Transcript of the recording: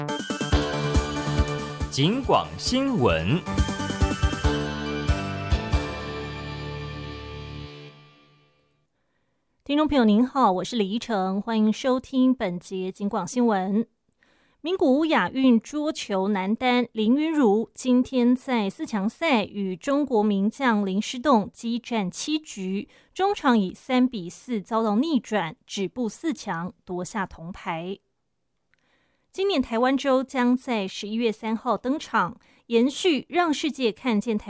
警广新闻。 听众朋友您好，我是李依晨，欢迎收听本节警广新闻。名古屋亚运桌球男单林昀儒今天在4强赛与中国名将林诗栋激战7局，中场以3-4遭到逆转，止步4强，夺下铜牌。今年台湾周将在11月3号登场，延续让世界看见台